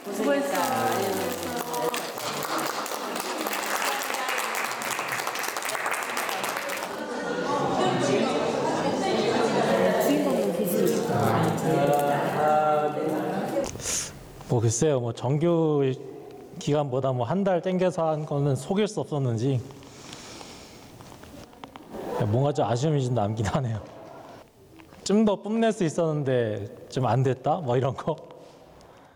수고했어. 뭐 글쎄요, 뭐 정규 기간보다 뭐 한 달 땡겨서 한 거는 속일 수 없었는지 뭔가 좀 아쉬움이 좀 남긴 하네요. 좀 더 뽐낼 수 있었는데 좀 안 됐다? 뭐 이런 거.